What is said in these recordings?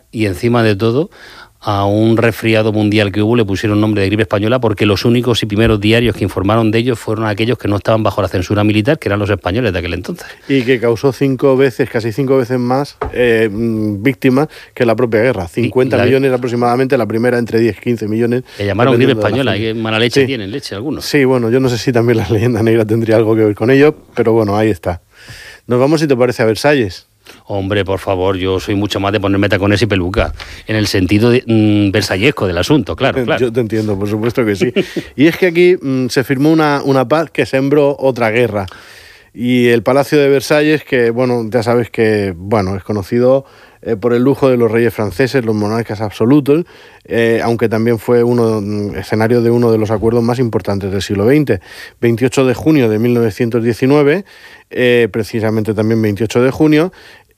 y encima de todo a un resfriado mundial que hubo le pusieron nombre de gripe española porque los únicos y primeros diarios que informaron de ellos fueron aquellos que no estaban bajo la censura militar, que eran los españoles de aquel entonces. Y que causó casi 5 veces más víctimas que la propia guerra. 50 millones aproximadamente, la primera entre 10 y 15 millones. Le llamaron gripe española, y mala leche tienen, leche algunos. Sí, bueno, yo no sé si también la leyenda negra tendría algo que ver con ello, pero bueno, ahí está. Nos vamos, si te parece, a Versalles. Hombre, por favor, yo soy mucho más de ponerme tacones y peluca, en el sentido versallesco del asunto, claro. Yo te entiendo, por supuesto que sí. Y es que aquí se firmó una paz que sembró otra guerra. Y el Palacio de Versalles, que bueno, ya sabes que bueno, es conocido por el lujo de los reyes franceses, los monarcas absolutos, aunque también fue escenario de uno de los acuerdos más importantes del siglo XX. 28 de junio de 1919, precisamente también 28 de junio,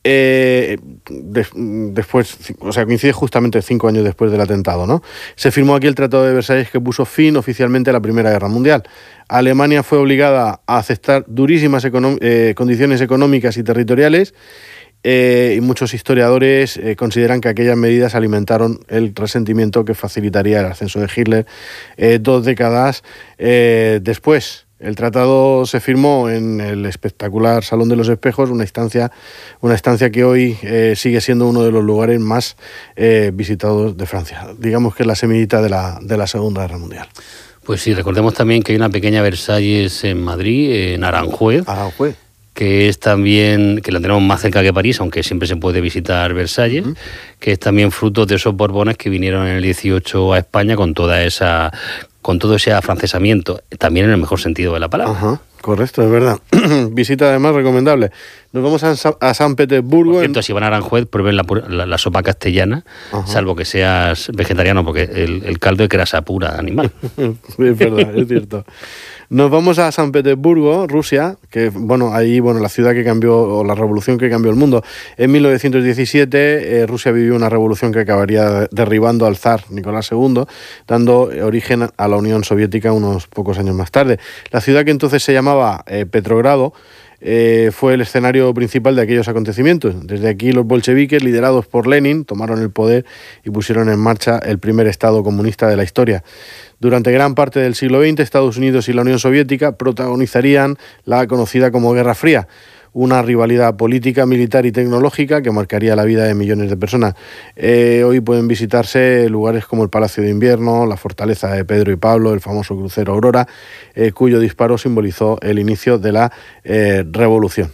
después, o sea, coincide justamente 5 años después del atentado, ¿no? Se firmó aquí el Tratado de Versalles que puso fin oficialmente a la Primera Guerra Mundial. Alemania fue obligada a aceptar durísimas condiciones económicas y territoriales, y muchos historiadores consideran que aquellas medidas alimentaron el resentimiento que facilitaría el ascenso de Hitler 2 décadas después. El tratado se firmó en el espectacular Salón de los Espejos, una estancia que hoy sigue siendo uno de los lugares más visitados de Francia. Digamos que es la semillita de la Segunda Guerra Mundial. Pues sí, recordemos también que hay una pequeña Versalles en Madrid, en Aranjuez. Que es también, que la tenemos más cerca que París, aunque siempre se puede visitar Versalles, que es también fruto de esos Borbones que vinieron en el 18 a España con todo ese afrancesamiento, también en el mejor sentido de la palabra. Ajá, correcto, es verdad. Visita además recomendable. Nos vamos a San Petersburgo. Por cierto, si van a Aranjuez, prueben la sopa castellana, salvo que seas vegetariano, porque el caldo es grasa pura animal. Es verdad, es cierto. Nos vamos a San Petersburgo, Rusia, que la ciudad que cambió, o la revolución que cambió el mundo. En 1917 Rusia vivió una revolución que acabaría derribando al zar Nicolás II, dando origen a la Unión Soviética unos pocos años más tarde. La ciudad, que entonces se llamaba Petrogrado, fue el escenario principal de aquellos acontecimientos. Desde aquí los bolcheviques, liderados por Lenin, tomaron el poder y pusieron en marcha el primer Estado comunista de la historia. Durante gran parte del siglo XX, Estados Unidos y la Unión Soviética protagonizarían la conocida como Guerra Fría, una rivalidad política, militar y tecnológica que marcaría la vida de millones de personas. Hoy pueden visitarse lugares como el Palacio de Invierno, la Fortaleza de Pedro y Pablo, el famoso crucero Aurora, cuyo disparo simbolizó el inicio de la revolución.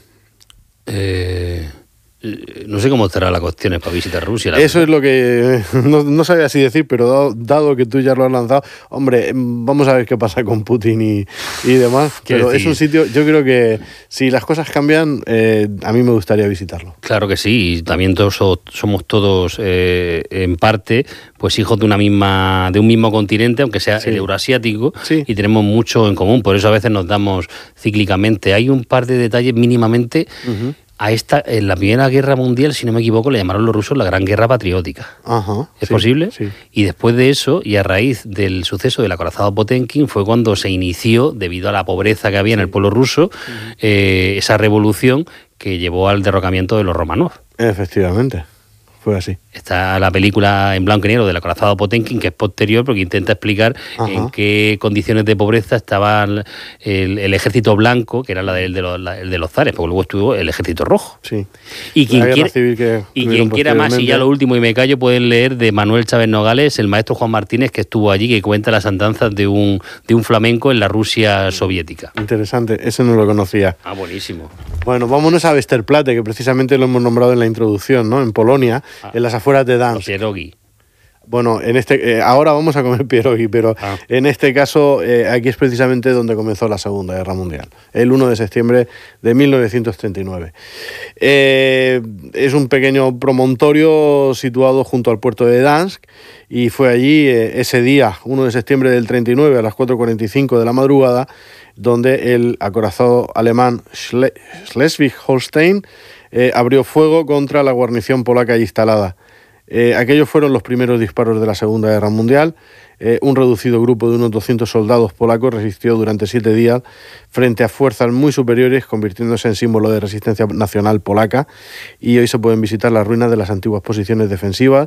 No sé cómo estará la cuestión para visitar Rusia. Eso es lo que no sabía así decir, pero dado que tú ya lo has lanzado, hombre, vamos a ver qué pasa con Putin y demás. Pero es un sitio, yo creo que si las cosas cambian, a mí me gustaría visitarlo. Claro que sí, y también somos todos en parte pues hijos de un mismo continente, aunque sea el euroasiático, y tenemos mucho en común, por eso a veces nos damos cíclicamente. Hay un par de detalles mínimamente. En la Primera Guerra Mundial, si no me equivoco, le llamaron los rusos la Gran Guerra Patriótica. ¿Es posible? Sí. Y después de eso, y a raíz del suceso del acorazado Potemkin, fue cuando se inició, debido a la pobreza que había en el pueblo ruso, esa revolución que llevó al derrocamiento de los Romanov. Efectivamente. Fue así. Está la película en blanco y negro del acorazado Potemkin, que es posterior, porque intenta explicar en qué condiciones de pobreza estaba el ejército blanco, que era el de los zares, porque luego estuvo el ejército rojo. Sí. Y quien quiera más, y ya lo último, y me callo, pueden leer de Manuel Chávez Nogales, el maestro Juan Martínez, que estuvo allí, que cuenta las andanzas de un flamenco en la Rusia soviética. Interesante, ese no lo conocía. Buenísimo. Bueno, vámonos a Westerplatte, que precisamente lo hemos nombrado en la introducción, ¿no? En Polonia, en las afueras de Dansk. Pierogi. Bueno, ahora vamos a comer pierogi, pero en este caso aquí es precisamente donde comenzó la Segunda Guerra Mundial, el 1 de septiembre de 1939. Es un pequeño promontorio situado junto al puerto de Dansk, y fue allí ese día, 1 de septiembre del 39, a las 4:45 de la madrugada, donde el acorazado alemán Schleswig-Holstein abrió fuego contra la guarnición polaca allí instalada. Aquellos fueron los primeros disparos de la Segunda Guerra Mundial. Un reducido grupo de unos 200 soldados polacos resistió durante 7 días frente a fuerzas muy superiores, convirtiéndose en símbolo de resistencia nacional polaca, y hoy se pueden visitar las ruinas de las antiguas posiciones defensivas